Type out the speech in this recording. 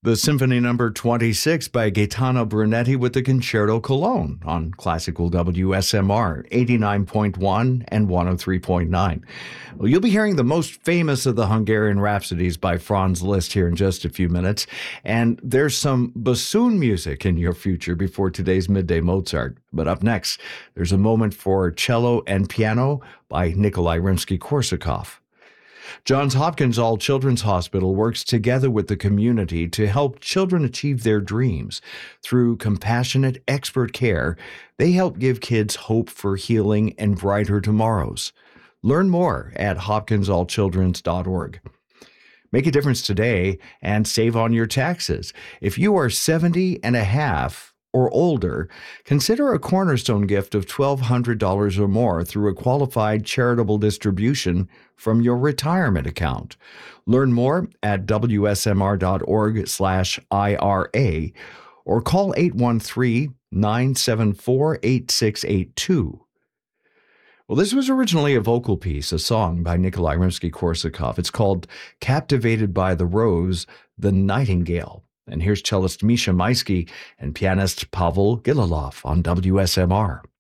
The Symphony Number 26 by Gaetano Brunetti with the Concerto Cologne on Classical WSMR 89.1 and 103.9. Well, you'll be hearing the most famous of the Hungarian Rhapsodies by Franz Liszt here in just a few minutes. And there's some bassoon music in your future before today's Midday Mozart. But up next, there's a moment for cello and piano by Nikolai Rimsky-Korsakov. Johns Hopkins All Children's Hospital works together with the community to help children achieve their dreams. Through compassionate expert care, they help give kids hope for healing and brighter tomorrows. Learn more at hopkinsallchildrens.org. Make a difference today and save on your taxes. If you are 70 and a half or older, consider a cornerstone gift of $1,200 or more through a qualified charitable distribution from your retirement account. Learn more at wsmr.org/IRA or call 813-974-8682. Well, this was originally a vocal piece, a song by Nikolai Rimsky-Korsakov. It's called Captivated by the Rose, the Nightingale. And here's cellist Misha Maisky and pianist Pavel Gililov on WSMR.